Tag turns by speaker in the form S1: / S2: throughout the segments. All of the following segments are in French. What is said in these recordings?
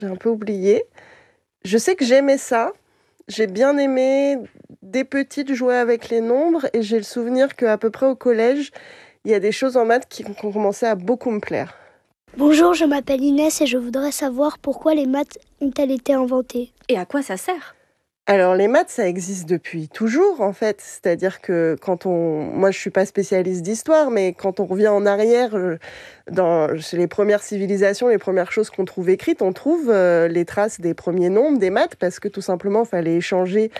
S1: J'ai un peu oublié. Je sais que j'aimais ça. J'ai bien aimé, dès petite, jouer avec les nombres et j'ai le souvenir qu'à peu près au collège, il y a des choses en maths qui ont commencé à beaucoup me plaire.
S2: Bonjour, je m'appelle Inès et je voudrais savoir pourquoi les maths ont-elles été inventées.
S3: Et à quoi ça sert ?
S1: Alors les maths, ça existe depuis toujours en fait. C'est-à-dire que moi je suis pas spécialiste d'histoire, mais quand on revient en arrière, chez les premières civilisations, les premières choses qu'on trouve écrites, on trouve les traces des premiers nombres, des maths, parce que tout simplement, il fallait échanger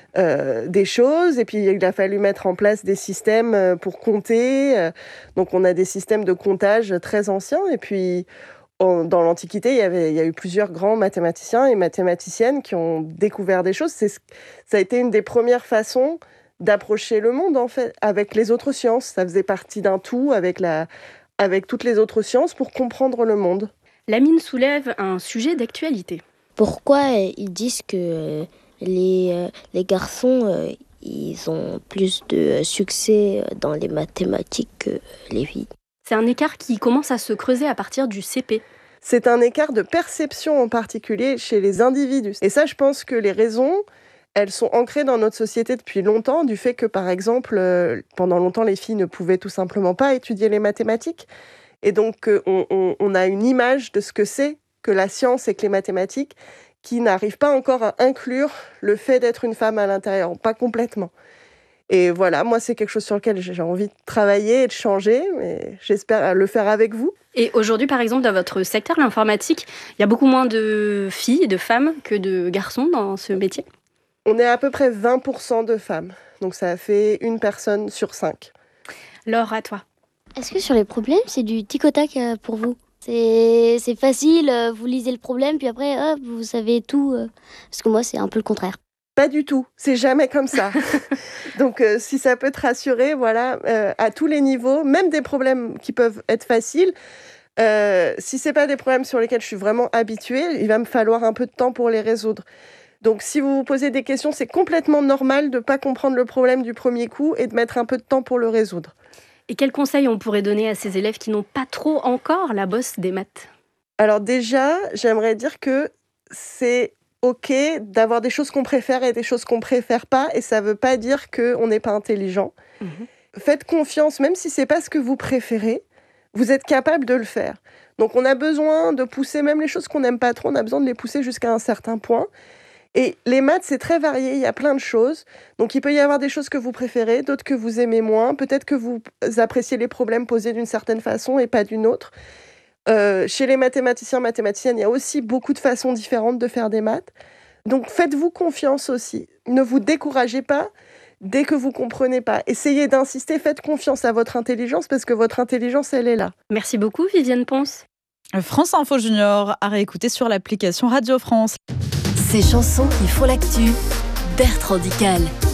S1: des choses, et puis il a fallu mettre en place des systèmes pour compter. Donc on a des systèmes de comptage très anciens, et puis dans l'Antiquité, il y a eu plusieurs grands mathématiciens et mathématiciennes qui ont découvert des choses. Ça a été une des premières façons d'approcher le monde, en fait, avec les autres sciences. Ça faisait partie d'un tout avec toutes les autres sciences pour comprendre le monde.
S3: Lamine soulève un sujet d'actualité.
S4: Pourquoi ils disent que les garçons ils ont plus de succès dans les mathématiques que les filles?
S3: C'est un écart qui commence à se creuser à partir du CP.
S1: C'est un écart de perception en particulier chez les individus. Et ça, je pense que les raisons, elles sont ancrées dans notre société depuis longtemps, du fait que, par exemple, pendant longtemps, les filles ne pouvaient tout simplement pas étudier les mathématiques. Et donc, on a une image de ce que c'est que la science et que les mathématiques qui n'arrive pas encore à inclure le fait d'être une femme à l'intérieur, pas complètement. Et voilà, moi, c'est quelque chose sur lequel j'ai envie de travailler et de changer, mais j'espère le faire avec vous.
S3: Et aujourd'hui, par exemple, dans votre secteur, l'informatique, il y a beaucoup moins de filles et de femmes que de garçons dans ce métier ?
S1: On est à peu près 20% de femmes, donc ça fait une personne sur 5.
S3: Laure, à toi.
S4: Est-ce que sur les problèmes, c'est du tic au tac pour vous ? C'est facile, vous lisez le problème, puis après, hop, vous savez tout. Parce que moi, c'est un peu le contraire.
S1: Pas du tout, c'est jamais comme ça. Donc si ça peut te rassurer, voilà, à tous les niveaux, même des problèmes qui peuvent être faciles, si c'est pas des problèmes sur lesquels je suis vraiment habituée, il va me falloir un peu de temps pour les résoudre. Donc si vous vous posez des questions, c'est complètement normal de pas comprendre le problème du premier coup et de mettre un peu de temps pour le résoudre.
S3: Et quels conseils on pourrait donner à ces élèves qui n'ont pas trop encore la bosse des maths ?
S1: Alors déjà, j'aimerais dire que c'est OK d'avoir des choses qu'on préfère et des choses qu'on préfère pas, et ça veut pas dire qu'on n'est pas intelligent. Faites confiance, même si c'est pas ce que vous préférez, vous êtes capable de le faire. Donc on a besoin de pousser même les choses qu'on n'aime pas trop, on a besoin de les pousser jusqu'à un certain point. Et les maths, c'est très varié, il y a plein de choses. Donc il peut y avoir des choses que vous préférez, d'autres que vous aimez moins, peut-être que vous appréciez les problèmes posés d'une certaine façon et pas d'une autre. Chez les mathématiciens, mathématiciennes, il y a aussi beaucoup de façons différentes de faire des maths. Donc faites-vous confiance aussi. Ne vous découragez pas dès que vous comprenez pas. Essayez d'insister, faites confiance à votre intelligence parce que votre intelligence, elle est là.
S3: Merci beaucoup, Viviane Ponce.
S5: France Info Junior à réécouter sur l'application Radio France.
S6: Ces chansons qui font l'actu, Bertrand Dical.